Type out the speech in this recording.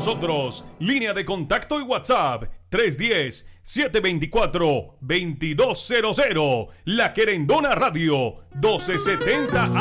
nosotros. Línea de contacto y WhatsApp 310-724-2200. La Querendona Radio 1270